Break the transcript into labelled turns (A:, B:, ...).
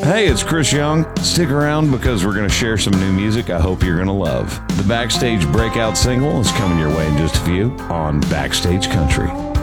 A: Hey, it's Chris Young. Stick around because we're going to share some new music I hope you're going to love. The Backstage breakout single is coming your way in just a few on Backstage Country.